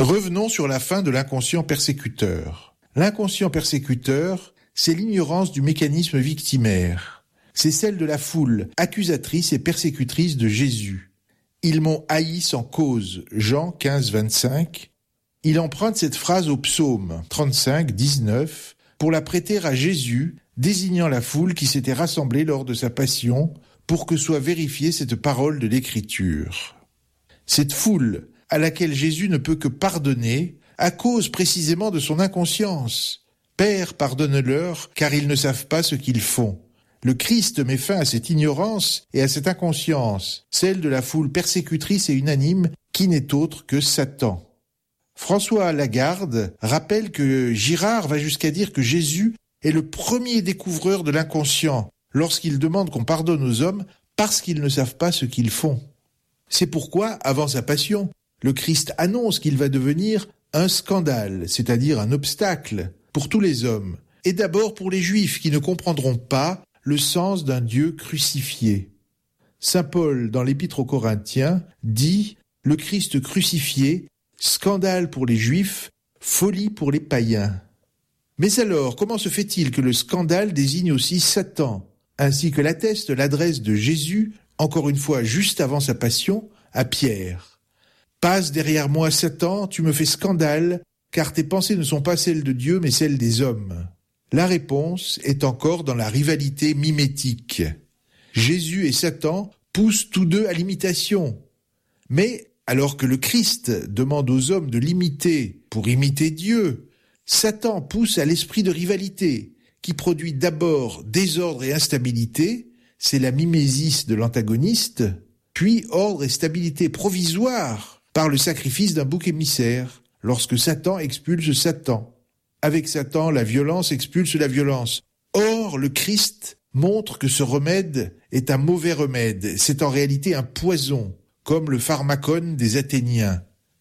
Revenons sur la fin de l'inconscient persécuteur. L'inconscient persécuteur, c'est l'ignorance du mécanisme victimaire. C'est celle de la foule, accusatrice et persécutrice de Jésus. Ils m'ont haï sans cause, Jean 15, 25. Il emprunte cette phrase au psaume 35, 19, pour la prêter à Jésus, désignant la foule qui s'était rassemblée lors de sa passion, pour que soit vérifiée cette parole de l'Écriture. Cette foule, à laquelle Jésus ne peut que pardonner, à cause précisément de son inconscience. Père, pardonne-leur, car ils ne savent pas ce qu'ils font. Le Christ met fin à cette ignorance et à cette inconscience, celle de la foule persécutrice et unanime qui n'est autre que Satan. François Lagarde rappelle que Girard va jusqu'à dire que Jésus est le premier découvreur de l'inconscient lorsqu'il demande qu'on pardonne aux hommes parce qu'ils ne savent pas ce qu'ils font. C'est pourquoi, avant sa passion, le Christ annonce qu'il va devenir un scandale, c'est-à-dire un obstacle pour tous les hommes, et d'abord pour les Juifs qui ne comprendront pas le sens d'un Dieu crucifié. Saint Paul, dans l'Épître aux Corinthiens, dit « Le Christ crucifié, scandale pour les Juifs, folie pour les païens ». Mais alors, comment se fait-il que le scandale désigne aussi Satan, ainsi que l'atteste l'adresse de Jésus, encore une fois juste avant sa passion, à Pierre ? « Passe derrière moi, Satan, tu me fais scandale, car tes pensées ne sont pas celles de Dieu, mais celles des hommes. » La réponse est encore dans la rivalité mimétique. Jésus et Satan poussent tous deux à l'imitation. Mais, alors que le Christ demande aux hommes de l'imiter pour imiter Dieu, Satan pousse à l'esprit de rivalité, qui produit d'abord désordre et instabilité, c'est la mimésis de l'antagoniste, puis ordre et stabilité provisoire par le sacrifice d'un bouc émissaire, lorsque Satan expulse Satan. Avec Satan, la violence expulse la violence. Or, le Christ montre que ce remède est un mauvais remède. C'est en réalité un poison, comme le pharmacone des Athéniens.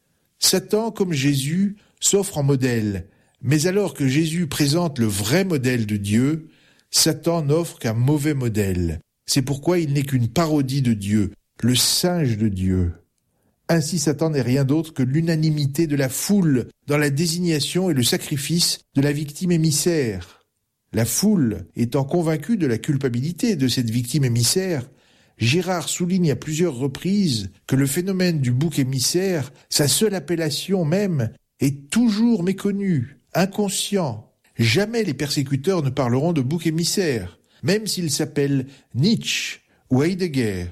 Satan, comme Jésus, s'offre en modèle. Mais alors que Jésus présente le vrai modèle de Dieu, Satan n'offre qu'un mauvais modèle. C'est pourquoi il n'est qu'une parodie de Dieu, le singe de Dieu. Ainsi, Satan n'est rien d'autre que l'unanimité de la foule dans la désignation et le sacrifice de la victime émissaire. La foule étant convaincue de la culpabilité de cette victime émissaire, Girard souligne à plusieurs reprises que le phénomène du bouc émissaire, sa seule appellation même, est toujours méconnu, inconscient. Jamais les persécuteurs ne parleront de bouc émissaire, même s'ils s'appellent Nietzsche ou Heidegger.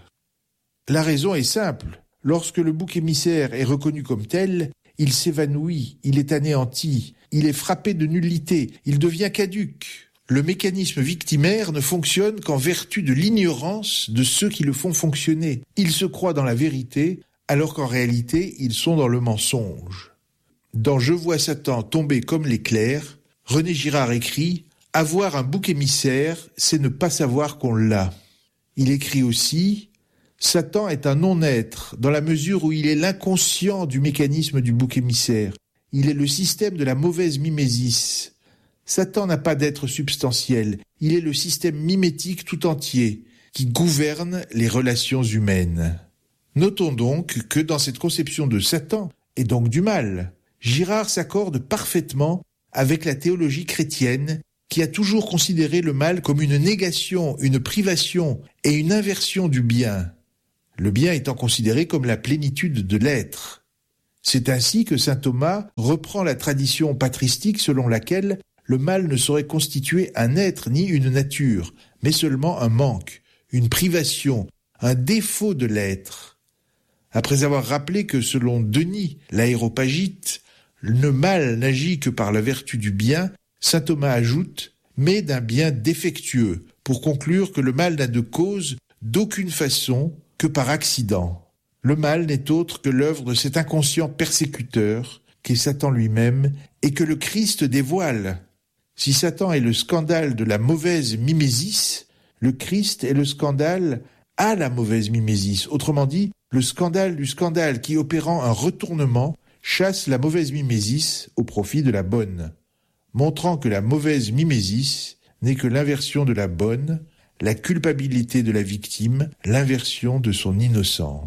La raison est simple. Lorsque le bouc émissaire est reconnu comme tel, il s'évanouit, il est anéanti, il est frappé de nullité, il devient caduc. Le mécanisme victimaire ne fonctionne qu'en vertu de l'ignorance de ceux qui le font fonctionner. Ils se croient dans la vérité, alors qu'en réalité, ils sont dans le mensonge. Dans « Je vois Satan tomber comme l'éclair », René Girard écrit « Avoir un bouc émissaire, c'est ne pas savoir qu'on l'a ». Il écrit aussi « Satan est un non-être, dans la mesure où il est l'inconscient du mécanisme du bouc émissaire. Il est le système de la mauvaise mimésis. Satan n'a pas d'être substantiel, il est le système mimétique tout entier, qui gouverne les relations humaines. » Notons donc que dans cette conception de Satan, et donc du mal, Girard s'accorde parfaitement avec la théologie chrétienne, qui a toujours considéré le mal comme une négation, une privation et une inversion du bien. Le bien étant considéré comme la plénitude de l'être. C'est ainsi que saint Thomas reprend la tradition patristique selon laquelle le mal ne saurait constituer un être ni une nature, mais seulement un manque, une privation, un défaut de l'être. Après avoir rappelé que selon Denis, l'Aréopagite, le mal n'agit que par la vertu du bien, saint Thomas ajoute « mais d'un bien défectueux » pour conclure que le mal n'a de cause d'aucune façon que par accident. Le mal n'est autre que l'œuvre de cet inconscient persécuteur qu'est Satan lui-même et que le Christ dévoile. Si Satan est le scandale de la mauvaise mimésis, le Christ est le scandale à la mauvaise mimésis. Autrement dit, le scandale du scandale qui, opérant un retournement, chasse la mauvaise mimésis au profit de la bonne, montrant que la mauvaise mimésis n'est que l'inversion de la bonne, la culpabilité de la victime, l'inversion de son innocence.